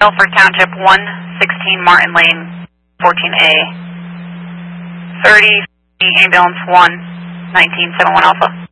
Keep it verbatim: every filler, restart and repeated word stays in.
Milford Township, one sixteen Martin Lane, fourteen A. thirty, ambulance one, nineteen seven one Alpha.